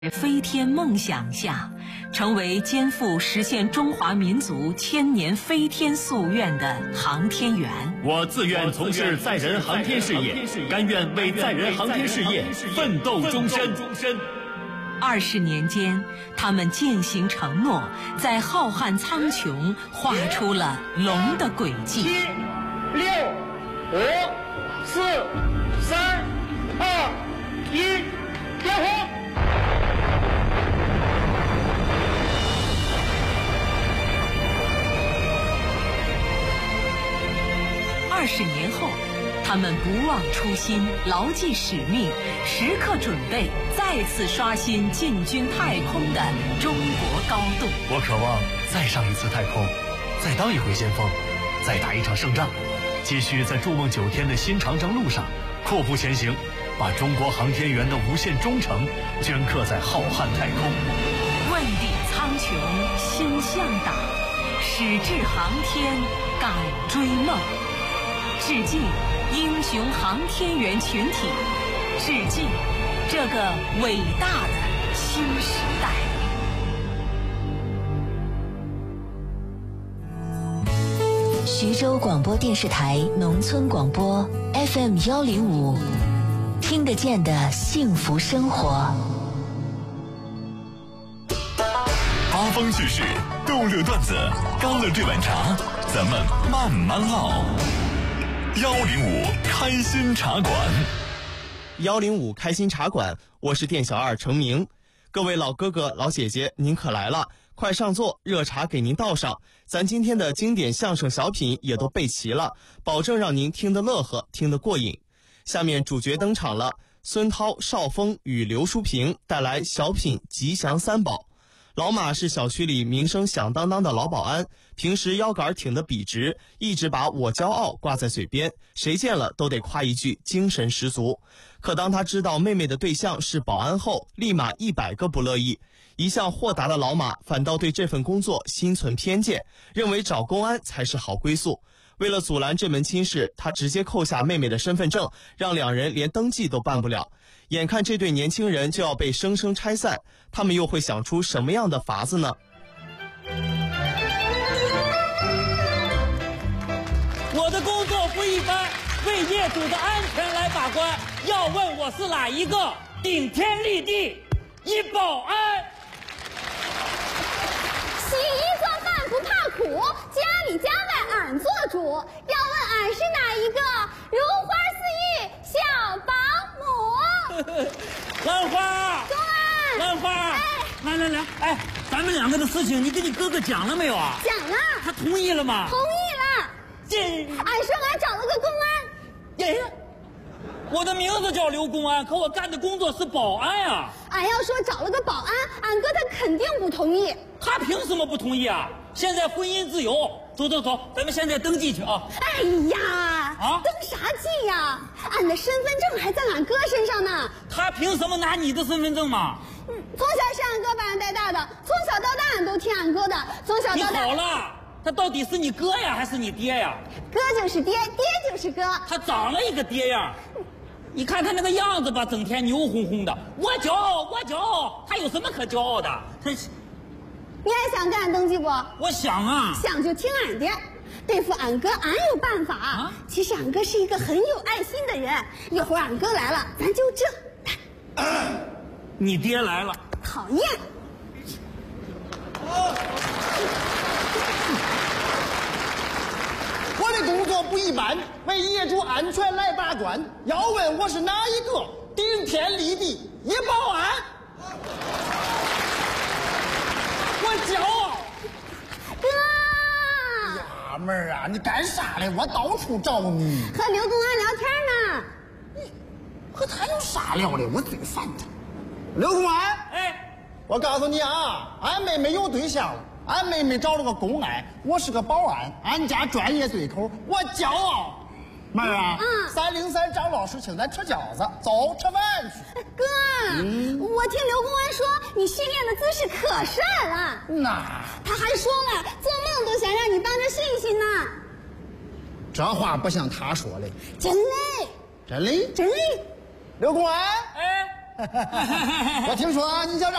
飞天梦想下，成为肩负实现中华民族千年飞天夙愿的航天员。 我自愿从事载人航天事业，甘愿为载人航天事业奋斗终身。 20年间，他们践行承诺，在浩瀚苍穹画出了龙的轨迹。7、 6、5、4、3、2、1，点火！ 20年后，他们不忘初心，牢记使命，时刻准备再次刷新进军太空的中国高度。 我渴望再上一次太空，再当一回先锋，再打一场胜仗，继续在筑梦9天的新长征路上阔步前行，把中国航天员的无限忠诚镌刻在浩瀚太空。 问鼎苍穹，心向党，矢志航天，敢追梦。 致敬英雄航天员群体，致敬这个伟大的新时代。 徐州广播电视台农村广播 FM 105，听得见的幸福生活。 八方趣事，逗乐段子，干了这碗茶，咱们慢慢唠。 105开心茶馆 ，105开心茶馆，我是店小二程明。各位老哥哥、老姐姐，您可来了，快上座，热茶给您倒上。咱今天的经典相声小品也都备齐了，保证让您听得乐呵，听得过瘾。下面主角登场了，孙涛、邵峰与刘淑平带来小品《吉祥三宝》。 老马是小区里名声响当当的老保安，平时腰杆挺得笔直，一直把我骄傲挂在嘴边，谁见了都得夸一句精神十足。可当他知道妹妹的对象是保安后，立马100个不乐意。一向豁达的老马反倒对这份工作心存偏见，认为找公安才是好归宿。为了阻拦这门亲事，他直接扣下妹妹的身份证，让两人连登记都办不了。 眼看这对年轻人就要被生生拆散，他们又会想出什么样的法子呢？ 我的工作不一般，为业主的安全来把关。要问我是哪一个？顶天立地一保安。 洗衣做饭不怕苦，家里家外俺做主。要问俺是哪一个？如花似玉小保姆。 兰花， 公安， 兰花，来，哎，咱们两个的事情，你跟你哥哥讲了没有啊？ 讲了， 他同意了吗？ 同意了。俺说俺找了个公安。 我的名字叫刘公安，可我干的工作是保安啊。 俺要说找了个保安，俺哥他肯定不同意。 他凭什么不同意啊？现在婚姻自由，走，咱们现在登记去啊。 哎呀，登啥记呀？俺的身份证还在俺哥身上呢。 他凭什么拿你的身份证嘛？ 从小是俺哥把俺带大的，从小到大俺都听俺哥的，从小到大。 你好了，他到底是你哥呀，还是你爹呀？ 哥就是爹，爹就是哥。他长了一个爹样。你看他那个样子吧，整天牛哄哄的。我骄傲，我骄傲，他有什么可骄傲的？他。 你还想跟俺登记不？ 我想啊， 想就听俺的。对付俺哥，俺有办法。啊、其实俺哥是一个很有爱心的人。一会儿俺哥来了，咱就这。 你爹来了， 讨厌。 我的工作不一般，为业主安全来把关。要问我是哪一个？顶天立地一保安。 我骄傲， 哥！ 呀妹儿啊，你干啥嘞？我到处找你。 和刘公安聊天呢。 你和他有啥聊的？我最烦他。刘公安， 哎， 我告诉你啊，俺妹妹有对象了，俺妹妹找了个公安，我是个保安，俺家专业对口，我骄傲。妹儿啊，303张老师请咱吃饺子，走吃饭去。 哥，我听刘公安说你训练的姿势可帅了。 那他还说了，做梦都想让你帮着训训呢。 这话不像他说的。 真嘞， 真嘞， 真嘞。 刘公安， 我听说你叫啥？